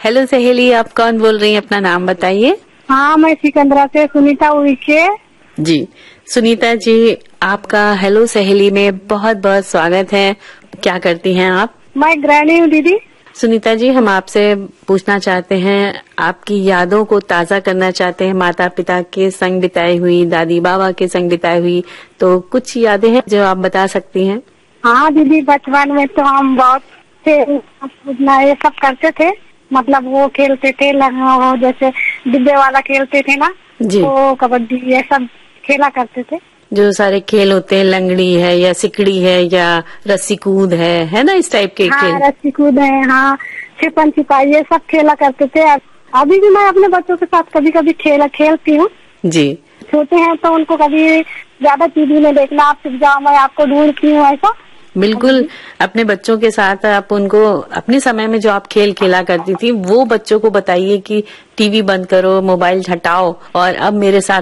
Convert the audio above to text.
Hello सहेली, आप कौन बोल रही हैं? अपना नाम बताइए। हाँ, मैं सिकंदरा से सुनीता उइके। जी सुनीता जी, आपका हेलो सहेली में बहुत बहुत स्वागत है। क्या करती हैं आप? मैं गृहिणी हूँ दीदी। सुनीता जी, हम आपसे पूछना चाहते हैं, आपकी यादों को ताजा करना चाहते हैं, माता पिता के संग बिताई हुई, दादी बाबा के संग बिताई हुई, तो कुछ यादें हैं जो आप बता सकती हैं? हाँ दीदी, बचपन में तो हम बहुत ये सब करते थे। मतलब वो खेलते थे वो जैसे डिब्बे वाला खेलते थे ना जी। तो कबड्डी ये सब खेला करते थे। जो सारे खेल होते हैं, लंगड़ी है या सिकड़ी है या रस्सी कूद है ना, इस टाइप के खेल। हाँ, रस्सी कूद है, हाँ, छिपन छिपाई ये सब खेला करते थे। अभी भी मैं अपने बच्चों के साथ कभी कभी खेलती हूँ। जी। छोटे हैं तो उनको कभी ज्यादा टीवी में देखना, आप चुप जाओ मैं आपको ढूंढती हूँ, ऐसा। बिल्कुल, अपने बच्चों के साथ आप उनको अपने समय में जो आप खेल खेला करती थी वो बच्चों को बताइए कि टीवी बंद करो, मोबाइल हटाओ और अब मेरे साथ